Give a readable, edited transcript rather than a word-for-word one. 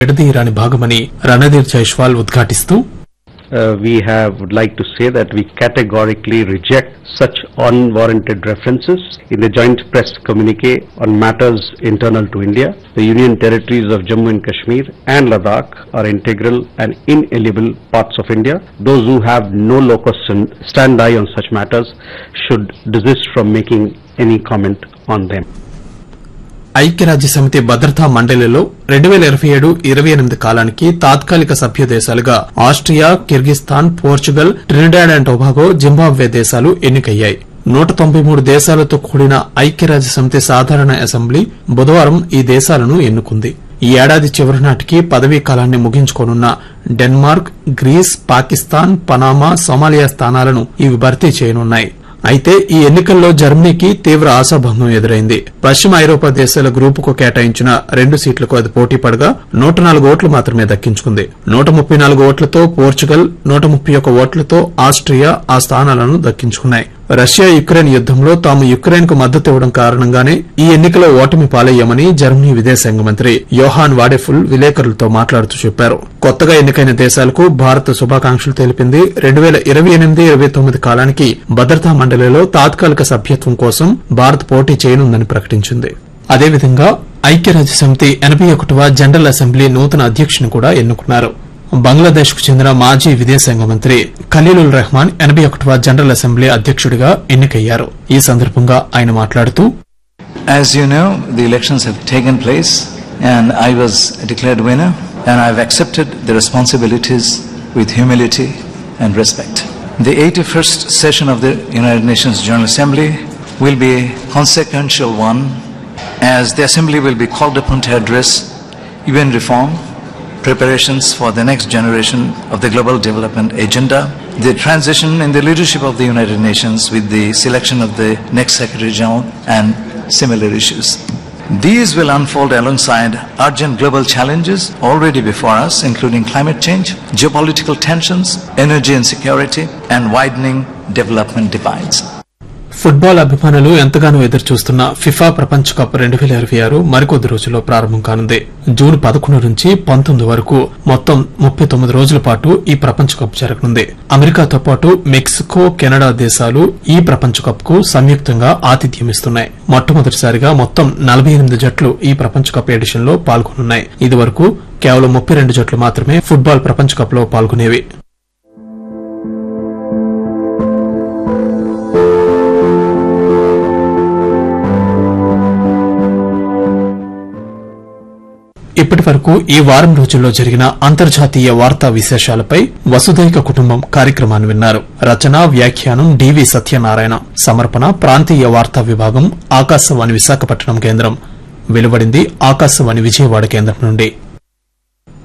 విడదీయరాని భాగమని Randhir Jaiswal ఉద్ఘాటిస్తూ we would like to say that we categorically reject such unwarranted references in the joint press communique on matters internal to India. The Union territories of Jammu and Kashmir and Ladakh are integral and inalienable parts of India. Those who have no locus standi on such matters should desist from making any comment on them. ఐక్యరాజ్యసమితి భద్రతా మండలిలో 2027-28 కాలానికి తాత్కాలిక సభ్య దేశాలుగా Austria, Kyrgyzstan, Portugal, Trinidad and Tobago, Zimbabwe దేశాలు ఎన్నికయ్యాయి. 193 దేశాలతో కూడిన ఐక్యరాజ్యసమితి సాధారణ అసెంబ్లీ బుధవారం ఈ దేశాలను ఎన్నుకుంది. ఈ ఏడాది చివరి నాటికి పదవీ కాలాన్ని ముగించుకోనున్న Denmark, grace, Pakistan, Panama, Somalia స్థానాలను ఇవి భర్తీ చేయనున్నాయి. అయితే ఈ ఎన్నికల్లో జర్మనీకి తీవ్ర ఆశాభంగం ఎదురైంది. పశ్చిమ ఐరోపా దేశాల గ్రూపుకు కేటాయించిన 2 సీట్లకు అది పోటీ పడగా 104 ఓట్లు మాత్రమే దక్కించుకుంది. 134 ఓట్లతో పోర్చుగల్, 131 ఓట్లతో ఆస్ట్రియా ఆ స్థానాలను దక్కించుకున్నాయి. రష్యా యుక్రెయిన్ యుద్దంలో తాము యుక్రెయిన్ కు మద్దతివ్వడం కారణంగానే ఈ ఎన్నికలో ఓటమి పాలయ్యామని జర్మనీ విదేశాంగ మంత్రి యోహాన్ వాడెఫుల్ విలేకరులతో మాట్లాడుతూ చెప్పారు. కొత్తగా ఎన్నికైన దేశాలకు భారత్ శుభాకాంక్షలు తెలిపింది. 2028-29 కాలానికి భద్రతా మండలిలో తాత్కాలిక సభ్యత్వం కోసం భారత్ పోటీ చేయనుందని ప్రకటించింది. అదేవిధంగా ఐక్యరాజ్యసమితి 81వ జనరల్ అసెంబ్లీ నూతన అధ్యక్షుని కూడా ఎన్నుకున్నారు. బంగ్లాదేశ్ కు చెందిన మాజీ విదేశాంగ మంత్రి ఖలీలుల్ రెహమాన్ 81వ జనరల్ అసెంబ్లీ అధ్యక్షుడిగా ఎన్నికయ్యారు. ఈ సందర్భంగా ఆయన మాట్లాడుతూ As you know, the elections have taken place and I was declared winner and I have accepted the responsibilities with humility and respect. The 81st session of the United Nations General Assembly will be a consequential one as the Assembly will be called upon to address UN reform, preparations for the next generation of the global development agenda, the transition in the leadership of the United Nations with the selection of the next Secretary General and similar issues. These will unfold alongside urgent global challenges already before us, including climate change, geopolitical tensions, energy insecurity, and widening development divides. Football అభిమానులు ఎంతగానో ఎదురుచూస్తున్న FIFA ప్రపంచ cup 2026 మరికొద్ది రోజుల్లో ప్రారంభం కానుంది. June 11 నుంచి 19 వరకు మొత్తం 39 రోజుల పాటు ఈ ప్రపంచ కప్ జరగనుంది. అమెరికాతో పాటు మెక్సికో, కెనడా దేశాలు ఈ ప్రపంచ కప్ కు సంయుక్తంగా ఆతిథ్యమిస్తున్నాయి. మొట్టమొదటిసారిగా మొత్తం 48 జట్లు ఈ ప్రపంచ కప్ ఎడిషన్ లో పాల్గొనున్నాయి. ఇదివరకు కేవలం 32 జట్లు మాత్రమే ఫుట్బాల్ ప్రపంచ కప్ లో పాల్గొనేవి. ఇప్పటి వరకు ఈ వారం రోజుల్లో జరిగిన అంతర్జాతీయ వార్తా విశేషాలపై వసుధైక కుటుంబం కార్యక్రమాన్ని విన్నారు. రచన, వ్యాఖ్యానం డివి సత్యనారాయణ. సమర్పణ ప్రాంతీయ వార్తా విభాగం, ఆకాశవాణి విశాఖపట్నం కేంద్రం. వెలువడింది ఆకాశవాణి విజయవాడ కేంద్రం నుండి.